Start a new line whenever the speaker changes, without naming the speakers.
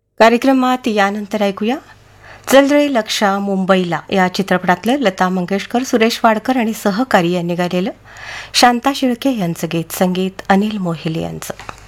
कार्यक्रमात यानंतर ऐकूया चल रे लक्षा मुंबईला या चित्रपटातलं लता मंगेशकर, सुरेश वाडकर आणि सहकारी यांनी गायलेलं शांता शेळके यांचं गीत, संगीत अनिल मोहिले यांचं.